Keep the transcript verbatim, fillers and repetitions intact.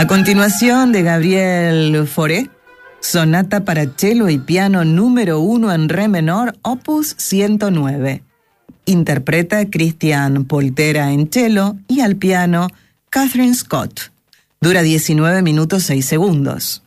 A continuación, de Gabriel Fauré, Sonata para cello y piano número uno en re menor, opus ciento nueve. Interpreta Christian Poltera en cello y al piano Catherine Scott. Dura diecinueve minutos seis segundos.